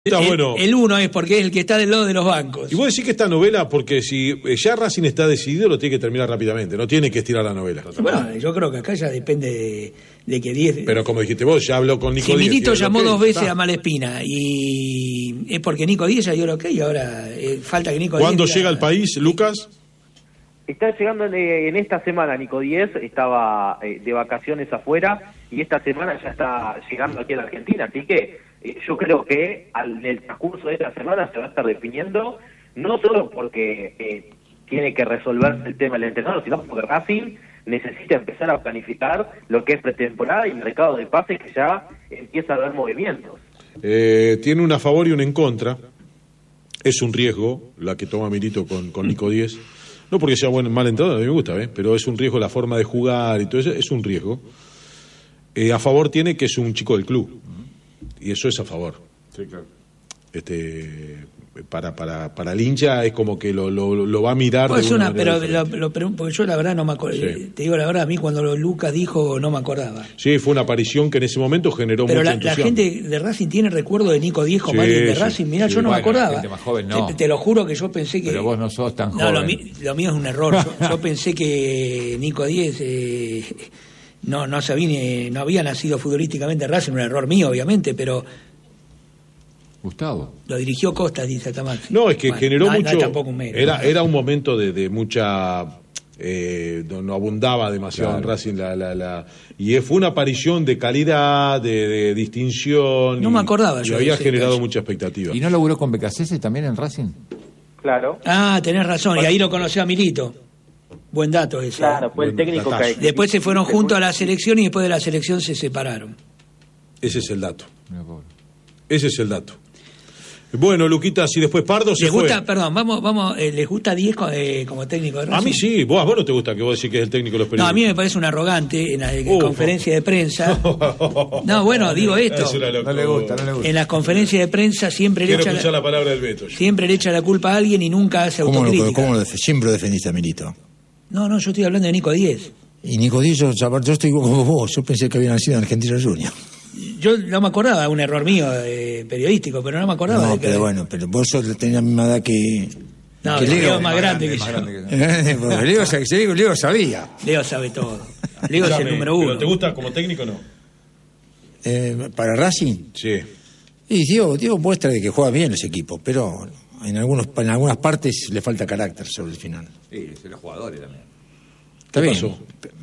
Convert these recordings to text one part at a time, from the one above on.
Está bueno. El uno es porque es el que está del lado de los bancos. Y vos decís que esta novela, porque si ya Racing está decidido, lo tiene que terminar rápidamente, no tiene que estirar la novela. Bueno, yo creo que acá ya depende de que 10... Pero como dijiste vos, ya habló con Nico Si Díez. Milito llamó dos veces a Malespina y es porque Nico Díez ya dio lo que y ahora falta que Nico Díez... ¿Cuándo llega al país, Lucas? Está llegando en esta semana Nico Díez, estaba de vacaciones afuera y esta semana ya está llegando aquí a la Argentina, así que yo creo que en el transcurso de esta semana se va a estar definiendo, no solo porque tiene que resolver el tema del entrenador, sino porque Racing necesita empezar a planificar lo que es pretemporada y mercado de pases, que ya empieza a haber movimientos. Tiene un a favor y un en contra. Es un riesgo la que toma Milito con Nico Díez. No porque sea mal entrenador, a mí me gusta, pero es un riesgo la forma de jugar y todo eso, es un riesgo. A favor tiene que es un chico del club. Y eso es a favor. Sí, claro. Para el hincha es como que lo va a mirar. Pues de una pero manera porque yo la verdad no me acuerdo. Sí. Te digo la verdad, a mí cuando Lucas dijo no me acordaba. Sí, fue una aparición que en ese momento generó pero mucho la entusiasmo. gente de Racing tiene recuerdo de Nico Díez como alguien de Racing. Mirá, yo no me acordaba. La gente más joven no. Te lo juro que yo pensé que... Pero vos no sos tan joven. No, lo mío es un error. Yo pensé que Nico Díez no había nacido futbolísticamente en Racing, un error mío obviamente, pero... Gustavo. Lo dirigió Costas, dice acá Maxi. No, es que generó mucho. No, tampoco un mérito. Era un momento de mucha. No abundaba demasiado Claro. en Racing y fue una aparición de calidad, de distinción. No me acordaba y yo de había ese generado detalle. mucha expectativa. ¿Y no laburó con Becasese también en Racing? Claro. Ah, tenés razón, y ahí lo conoció a Milito. Buen dato ese. Claro, fue el técnico datazo. que... Después se fueron juntos a la selección y después de la selección se separaron. Ese es el dato. Mira, pobre. Ese es el dato. Bueno, Luquitas, y después Pardo se ¿Les gusta, fue. perdón, ¿les gusta Díez como técnico de Racing? A mí sí, vos no te gusta que vos decís que es el técnico de los No, periodistas. a mí me parece un arrogante en la conferencia de prensa. No, bueno, digo esto. Es una locura. No le gusta. En las conferencias de prensa siempre le Quiero echa escuchar la palabra del Beto. yo. siempre le echa la culpa a alguien y nunca hace autocrítica. Siempre lo defendiste a Milito? No, yo estoy hablando de Nico Díez. Y Nico Díez, yo estoy como vos, yo pensé que había nacido en Argentina Junior. Yo no me acordaba, un error mío periodístico, pero no me acordaba. No, de que... pero bueno, pero vos tenés la misma edad que... No, que Leo Leo. es más grande que yo. Porque Leo sabía. Leo sabe todo. Leo es el Escuchame, número uno. ¿Pero te gusta como técnico o no? Para Racing, Sí. y Diego muestra de que juega bien ese equipo, pero en algunas partes le falta carácter sobre el final. Sí, son los jugadores también. Está ¿Qué bien. pasó?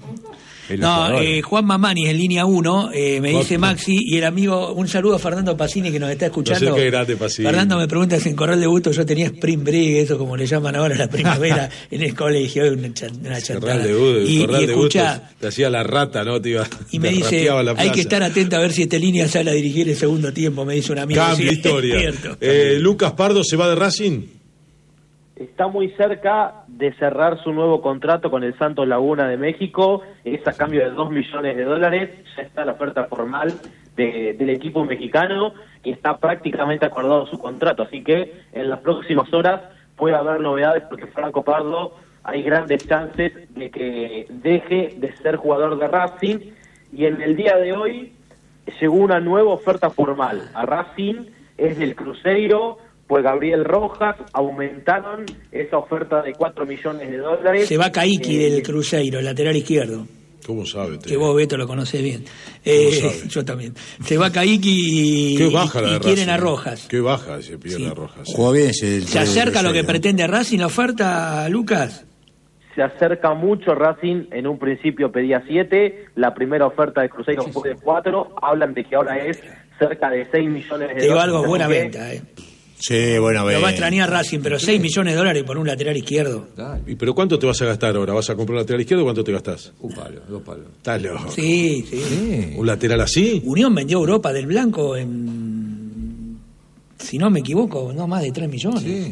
No, Juan Mamani en línea 1, me dice Maxi, y el amigo, un saludo a Fernando Pacini que nos está escuchando. No sé qué grande, Pacini. Fernando me pregunta si en Corral de Busto yo tenía Spring Break, eso como le llaman ahora la primavera en el colegio, una chantada. Corral de Busto, Y escuchá, escuchá, te hacía la rata, ¿no? Te iba, y me te dice, rapeaba la hay plaza. que estar atento a ver si esta línea sale a dirigir el segundo tiempo, me dice un amigo. Cambia Sí, historia. es cierto. Lucas Pardo se va de Racing. Está muy cerca de cerrar su nuevo contrato con el Santos Laguna de México, es a cambio de $2 millones, ya está la oferta formal del equipo mexicano y está prácticamente acordado su contrato, así que en las próximas horas puede haber novedades porque Franco Pardo hay grandes chances de que deje de ser jugador de Racing y en el día de hoy llegó una nueva oferta formal a Racing, es del Cruzeiro, pues Gabriel Rojas, aumentaron esa oferta de $4 millones. Se va Caiki del Cruzeiro, el lateral izquierdo. ¿Cómo sabe? Que vos, Beto, lo conocés bien. sabe? Yo también. Se va Caiki Qué baja la y de quieren Racing, a Rojas. Qué baja se pierde Sí. a Rojas. Juega bien. ¿Se acerca a lo que pretende Racing la oferta, Lucas? Se acerca mucho Racing, en un principio pedía 7, la primera oferta de Cruzeiro fue de 4, hablan de que ahora es cerca de $6 millones. Te digo algo, buena así que venta. Sí, buena Lo va a venta. extrañar Racing, pero $6 millones por un lateral izquierdo. ¿Y pero cuánto te vas a gastar ahora? ¿Vas a comprar un lateral izquierdo o cuánto te gastás? Un palo, 2 palos. Estás loco. Sí. Sí. ¿Un lateral así? Unión vendió a Europa del Blanco en, si no me equivoco, no más de 3 millones. Sí.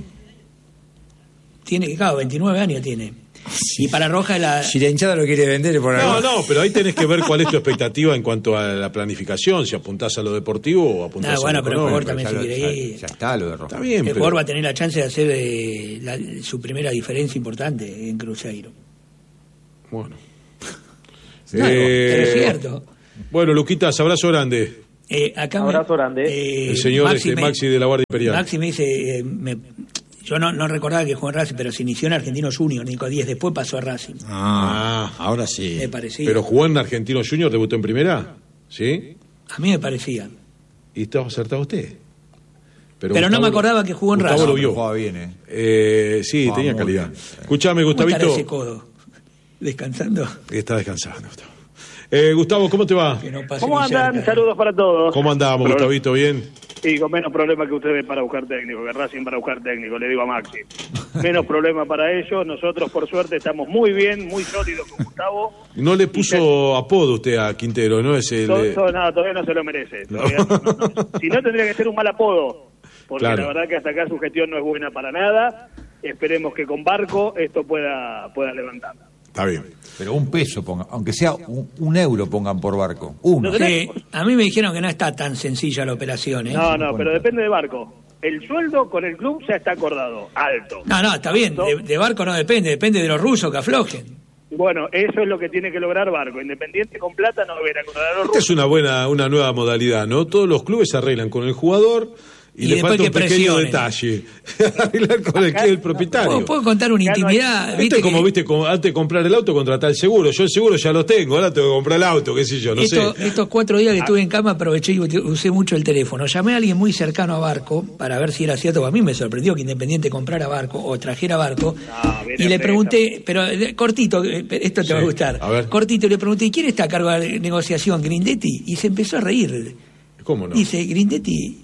Tiene, claro, 29 años tiene. Y para Rojas la... Si la hinchada lo quiere vender por algo. No, pero ahí tenés que ver cuál es tu expectativa en cuanto a la planificación, si apuntás a lo deportivo o apuntás bueno, a lo pero el jugador económico. también se quiere ir. Ya está lo de Rojas. Está bien, El pero... jugador va a tener la chance de hacer su primera diferencia importante en Cruzeiro. Bueno. Pero es cierto. Bueno, Luquitas, abrazo grande. Acá Abrazo grande. El señor Maxi de la Guardia Imperial. Maxi me dice, yo no recordaba que jugó en Racing, pero se inició en Argentinos Juniors, Nico Díez, después pasó a Racing. Ahora sí. Me parecía. Pero jugó en Argentinos Juniors, debutó en primera, ¿sí? A mí me parecía. Y estaba acertado usted. Pero Gustavo, no me acordaba que jugó en Racing. Gustavo lo vio. Jugaba bien, sí, tenía calidad. Escuchame, Gustavito. ¿Cómo estará ese codo? ¿Descansando? Está descansando, Gustavo. Gustavo, ¿cómo te va? ¿Cómo andan? Saludos para todos. ¿Cómo andamos, Gustavito? ¿Bien? Y con menos problema que ustedes para buscar técnico, que Racing para buscar técnico, le digo a Maxi. Menos problema para ellos. Nosotros, por suerte, estamos muy bien, muy sólidos con Gustavo. No le puso apodo usted a Quintero, ¿no? Es el... Nada, todavía no se lo merece. No. Si no, tendría que ser un mal apodo. Porque claro, la verdad que hasta acá su gestión no es buena para nada. Esperemos que con Barco esto pueda levantar. Está bien. Pero un peso pongan, aunque sea un euro pongan por Barco. Uno. Sí, a mí me dijeron que no está tan sencilla la operación, ¿eh? No, pero depende de Barco. El sueldo con el club ya está acordado, alto. No, está bien, de Barco no depende de los rusos que aflojen. Bueno, eso es lo que tiene que lograr Barco. Independiente con plata no deberá acordar a los rusos. Esta es una nueva modalidad, ¿no? Todos los clubes se arreglan con el jugador y le falta un pequeño detalle. Arreglar con el propietario. ¿Puedo contar una intimidad? ¿Viste como antes de comprar el auto contratar el seguro? Yo el seguro ya lo tengo, ahora tengo que comprar el auto, qué sé yo, no sé. Estos 4 días que estuve en cama aproveché y usé mucho el teléfono. Llamé a alguien muy cercano a Barco para ver si era cierto, porque a mí me sorprendió que Independiente comprara Barco o trajera Barco. Y le pregunté, pero cortito, esto te va a gustar. A ver. Cortito, le pregunté, ¿quién está a cargo de la negociación? ¿Grindetti? Y se empezó a reír. ¿Cómo no? Dice, Grindetti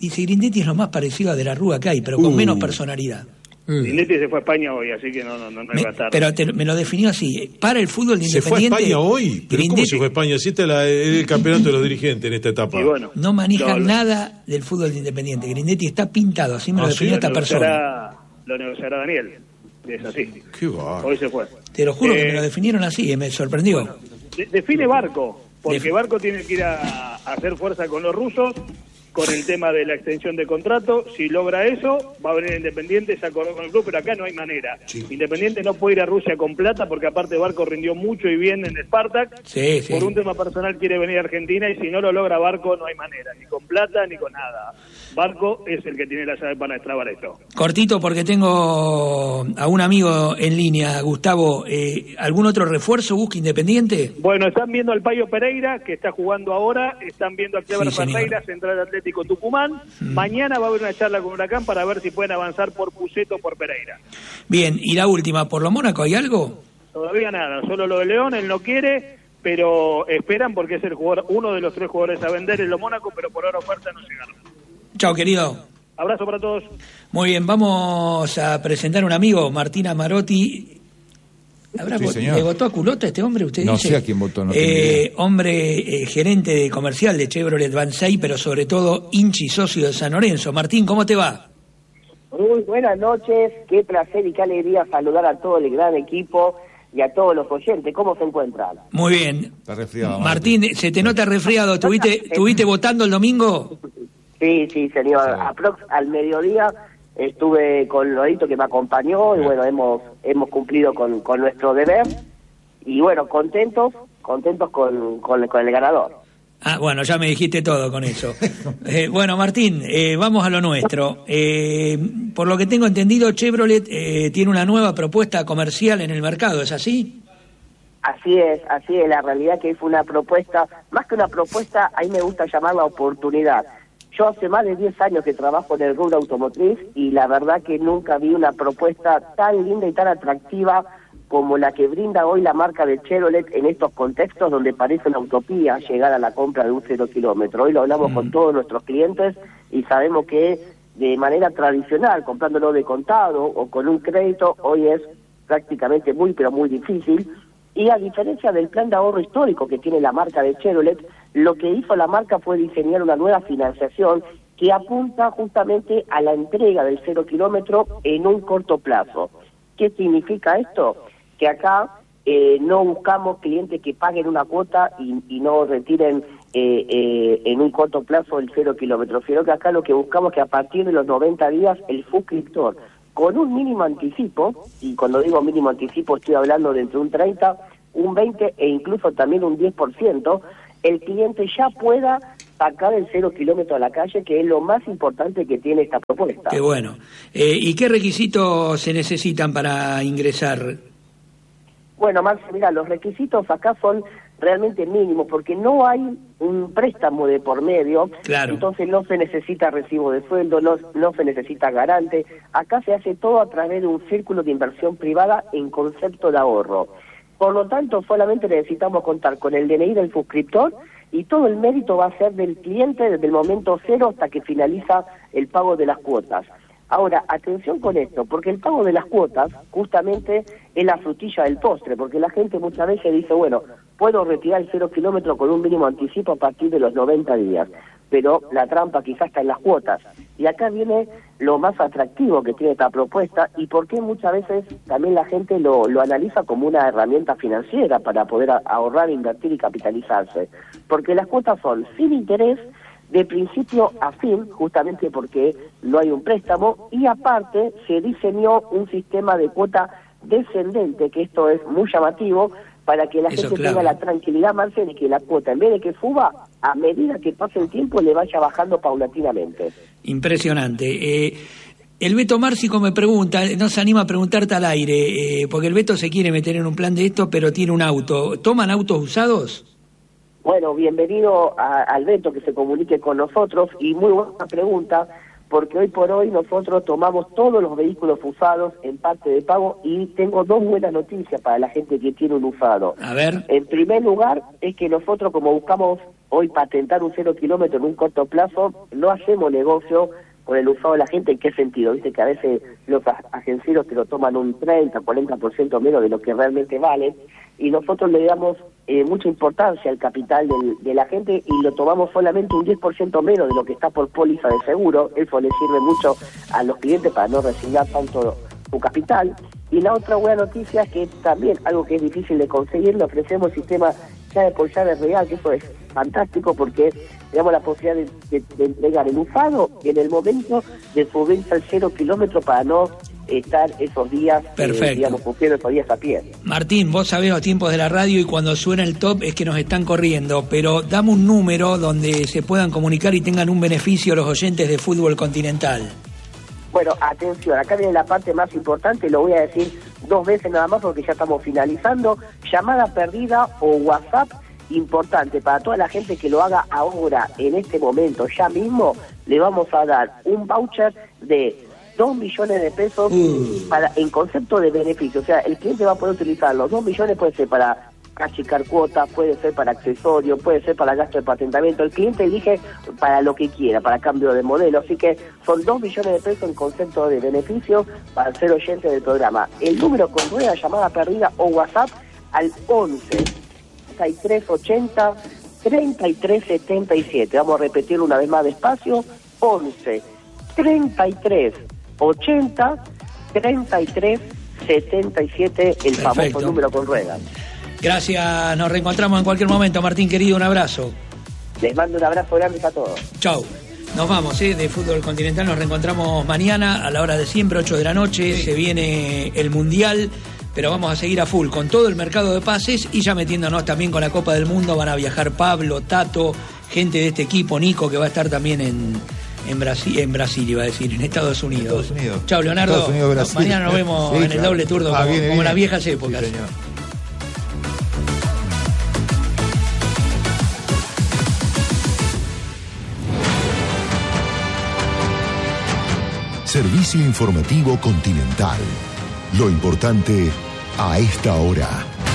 es lo más parecido a De la Rúa que hay, pero con menos personalidad. Grindetti se fue a España hoy, así que no iba a estar. Pero me lo definió así. Para el fútbol de Independiente... ¿Se fue a España hoy? ¿Pero cómo se fue a España? Si este es el campeonato de los dirigentes en esta etapa. Bueno, no maneja nada del fútbol de Independiente. Grindetti está pintado, así me lo definió esta persona. Lo negociará Daniel. Es así. Qué barro. Hoy se fue. Te lo juro que me lo definieron así, me sorprendió. Bueno, define Barco, porque Barco tiene que ir a hacer fuerza con los rusos, con el tema de la extensión de contrato. Si logra eso, va a venir Independiente, se acordó con el club, pero acá no hay manera. Sí. Independiente no puede ir a Rusia con plata, porque aparte Barco rindió mucho y bien en Spartak. Sí. Por un tema personal quiere venir a Argentina, y si no lo logra Barco, no hay manera, ni con plata ni con nada. Barco es el que tiene la llave para destrabar esto. Cortito, porque tengo a un amigo en línea, Gustavo. ¿Algún otro refuerzo busca Independiente? Bueno, están viendo al Payo Pereira, que está jugando ahora. Están viendo a Cleber Ferreira, central Atlético Tucumán. Mañana va a haber una charla con Huracán para ver si pueden avanzar por Puceto o por Pereira. Bien, y la última, ¿por lo Mónaco hay algo? Todavía nada, solo lo de León, él no quiere, pero esperan porque es el jugador, uno de los 3 jugadores a vender en lo Mónaco, pero por ahora oferta no llegaron. Chao, querido. Abrazo para todos. Muy bien, vamos a presentar a un amigo, Martín Amarotti. ¿Le votó a culota este hombre? Usted no dice, sé a quién votó. hombre gerente comercial de Chevrolet Banzai, pero sobre todo hinchi socio de San Lorenzo. Martín, ¿cómo te va? Muy buenas noches, qué placer y qué alegría saludar a todo el gran equipo y a todos los oyentes. ¿Cómo se encuentran? Muy bien. Está resfriado. Martín, ¿se te nota resfriado? ¿Tuviste votando el domingo? Sí, señor. Sí. Aprox al mediodía estuve con Lorito, que me acompañó, y bueno, hemos cumplido con nuestro deber, y bueno, contentos con el ganador. Ah, bueno, ya me dijiste todo con eso. Bueno, Martín, vamos a lo nuestro. Por lo que tengo entendido, Chevrolet tiene una nueva propuesta comercial en el mercado, ¿es así? Así es. La realidad que fue una propuesta, más que una propuesta, a mí me gusta llamarla oportunidad. Yo hace más de 10 años que trabajo en el rubro automotriz, y la verdad que nunca vi una propuesta tan linda y tan atractiva como la que brinda hoy la marca de Chevrolet en estos contextos donde parece una utopía llegar a la compra de un 0 kilómetro. Hoy lo hablamos con todos nuestros clientes y sabemos que de manera tradicional, comprándolo de contado o con un crédito, hoy es prácticamente muy difícil. Y a diferencia del plan de ahorro histórico que tiene la marca de Chevrolet, lo que hizo la marca fue diseñar una nueva financiación que apunta justamente a la entrega del 0 kilómetro en un corto plazo. ¿Qué significa esto? Que acá no buscamos clientes que paguen una cuota y no retiren en un corto plazo el 0 kilómetro, sino que acá lo que buscamos es que a partir de los 90 días el suscriptor, con un mínimo anticipo, y cuando digo mínimo anticipo estoy hablando de entre un 30, un 20 e incluso también un 10%, el cliente ya pueda sacar el 0 kilómetro a la calle, que es lo más importante que tiene esta propuesta. Qué bueno. ¿Y qué requisitos se necesitan para ingresar? Bueno, Max, mira, los requisitos acá son realmente mínimos, porque no hay un préstamo de por medio, claro. Entonces no se necesita recibo de sueldo, no se necesita garante. Acá se hace todo a través de un círculo de inversión privada en concepto de ahorro. Por lo tanto, solamente necesitamos contar con el DNI del suscriptor y todo el mérito va a ser del cliente desde el momento cero hasta que finaliza el pago de las cuotas. Ahora, atención con esto, porque el pago de las cuotas justamente es la frutilla del postre, porque la gente muchas veces dice, bueno, puedo retirar el 0 kilómetro con un mínimo anticipo a partir de los 90 días, pero la trampa quizás está en las cuotas. Y acá viene lo más atractivo que tiene esta propuesta y por qué muchas veces también la gente lo analiza como una herramienta financiera para poder ahorrar, invertir y capitalizarse. Porque las cuotas son sin interés, de principio a fin, justamente porque no hay un préstamo, y aparte se diseñó un sistema de cuota descendente, que esto es muy llamativo, para que la gente tenga la tranquilidad, Marcel, de que la cuota, en vez de que suba, a medida que pase el tiempo, le vaya bajando paulatinamente. Impresionante. El Beto Márcico me pregunta, no se anima a preguntarte al aire, porque el Beto se quiere meter en un plan de esto, pero tiene un auto. ¿Toman autos usados? Bueno, bienvenido al Beto, que se comunique con nosotros, y muy buena pregunta, porque hoy por hoy nosotros tomamos todos los vehículos usados en parte de pago, y tengo dos buenas noticias para la gente que tiene un usado. A ver. En primer lugar, es que nosotros, como buscamos hoy patentar un 0 kilómetro en un corto plazo, no hacemos negocio con el usado de la gente. ¿En qué sentido? Viste que a veces los agencieros te lo toman un 30, 40% menos de lo que realmente vale, y nosotros le damos mucha importancia al capital de la gente y lo tomamos solamente un 10% menos de lo que está por póliza de seguro. Eso le sirve mucho a los clientes para no resignar tanto su capital. Y la otra buena noticia es que también, algo que es difícil de conseguir, le ofrecemos el sistema llave por llave real, que eso es fantástico porque le damos la posibilidad de entregar el usado en el momento de subirse al 0 kilómetro para no estar esos días, digamos, cumpliendo esos días a pie. Martín, vos sabés los tiempos de la radio y cuando suena el top es que nos están corriendo, pero dame un número donde se puedan comunicar y tengan un beneficio los oyentes de Fútbol Continental. Bueno, atención, acá viene la parte más importante, lo voy a decir 2 veces nada más porque ya estamos finalizando. Llamada perdida o WhatsApp, importante para toda la gente que lo haga ahora, en este momento, ya mismo, le vamos a dar un voucher de 2 millones de pesos en concepto de beneficio. O sea, el cliente va a poder utilizar los 2 millones, puede ser para achicar cuotas, puede ser para accesorios, puede ser para gasto de patentamiento. El cliente elige para lo que quiera, para cambio de modelo. Así que son 2 millones de pesos en concepto de beneficio para ser oyente del programa. El número con rueda, llamada perdida o WhatsApp al 11 6380 3377. Vamos a repetirlo una vez más despacio. 11 3380 3377, el famoso número con ruedas. Gracias, nos reencontramos en cualquier momento, Martín querido, un abrazo. Les mando un abrazo grande a todos. Chau. Nos vamos, de Fútbol Continental, nos reencontramos mañana a la hora de siempre, 8 de la noche, se viene el Mundial, pero vamos a seguir a full con todo el mercado de pases y ya metiéndonos también con la Copa del Mundo. Van a viajar Pablo, Tato, gente de este equipo, Nico, que va a estar también en Brasil, iba a decir, en Estados Unidos. Chao, Leonardo. Mañana nos vemos en el doble turno, como las viejas épocas. Sí, señor. Servicio informativo Continental. Lo importante a esta hora.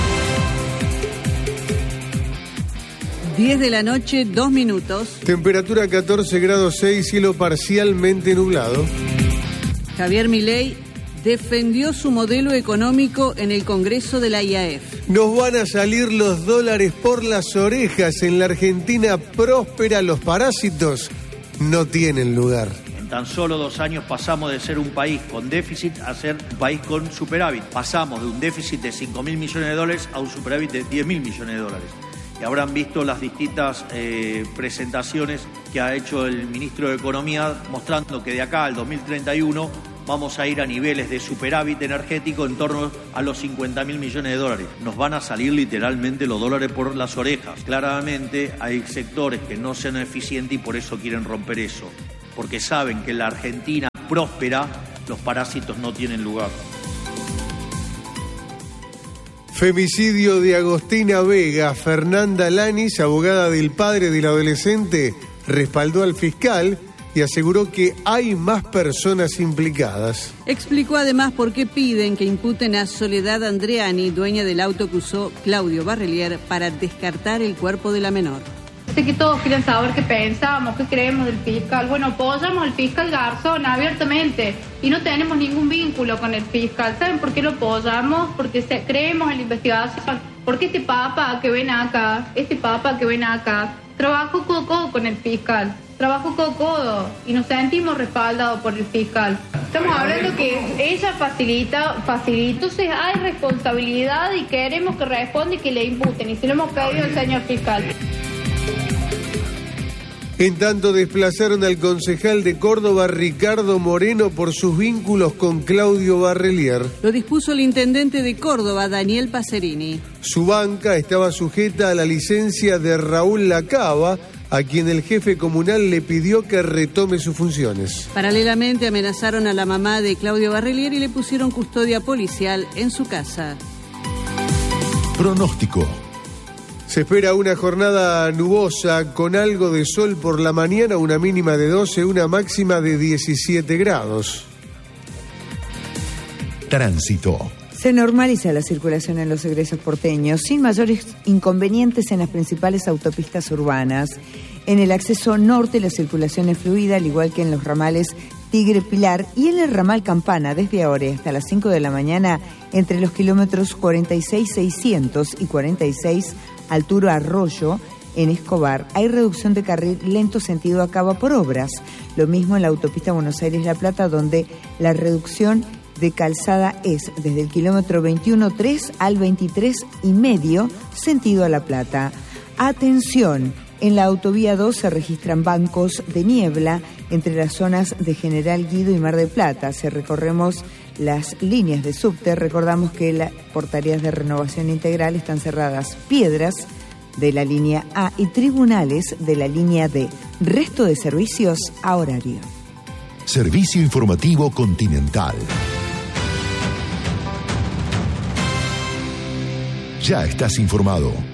10 de la noche, 2 minutos. Temperatura 14 grados 6, cielo parcialmente nublado. Javier Milei defendió su modelo económico en el Congreso de la IAF. Nos van a salir los dólares por las orejas. En la Argentina próspera, los parásitos no tienen lugar. En tan solo 2 años pasamos de ser un país con déficit a ser un país con superávit. Pasamos de un déficit de 5.000 millones de dólares a un superávit de 10.000 millones de dólares. Y habrán visto las distintas presentaciones que ha hecho el ministro de Economía mostrando que de acá al 2031 vamos a ir a niveles de superávit energético en torno a los 50.000 millones de dólares. Nos van a salir literalmente los dólares por las orejas. Claramente hay sectores que no sean eficientes y por eso quieren romper eso, porque saben que en la Argentina próspera los parásitos no tienen lugar. Femicidio de Agostina Vega. Fernanda Lanis, abogada del padre del adolescente, respaldó al fiscal y aseguró que hay más personas implicadas. Explicó además por qué piden que imputen a Soledad Andreani, dueña del auto que usó Claudio Barrelier para descartar el cuerpo de la menor. Sé que todos quieren saber qué pensamos, qué creemos del fiscal. Bueno, apoyamos al fiscal Garzón abiertamente y no tenemos ningún vínculo con el fiscal. ¿Saben por qué lo apoyamos? Porque creemos en la investigación. Porque este papa que ven acá, trabajó codo a codo con el fiscal. Trabajó codo a codo y nos sentimos respaldados por el fiscal. Estamos hablando que ella facilita, entonces hay responsabilidad y queremos que responda y que le imputen. Y se lo hemos pedido al señor fiscal. En tanto, desplazaron al concejal de Córdoba, Ricardo Moreno, por sus vínculos con Claudio Barrelier. Lo dispuso el intendente de Córdoba, Daniel Pacerini. Su banca estaba sujeta a la licencia de Raúl Lacaba, a quien el jefe comunal le pidió que retome sus funciones. Paralelamente amenazaron a la mamá de Claudio Barrelier y le pusieron custodia policial en su casa. Pronóstico. Se espera una jornada nubosa con algo de sol por la mañana, una mínima de 12, una máxima de 17 grados. Tránsito. Se normaliza la circulación en los egresos porteños sin mayores inconvenientes en las principales autopistas urbanas. En el acceso norte la circulación es fluida, al igual que en los ramales Tigre Pilar y en el ramal Campana desde ahora hasta las 5 de la mañana entre los kilómetros 46.600 y 46 Altura Arroyo, en Escobar, hay reducción de carril lento sentido Acaba por obras. Lo mismo en la autopista Buenos Aires-La Plata, donde la reducción de calzada es desde el kilómetro 21.3 al 23.5 sentido a La Plata. Atención, en la autovía 2 se registran bancos de niebla entre las zonas de General Guido y Mar del Plata. Si recorremos las líneas de subte, recordamos que por tareas de renovación integral están cerradas Piedras de la línea A y Tribunales de la línea D. Resto de servicios a horario. Servicio Informativo Continental. Ya estás informado.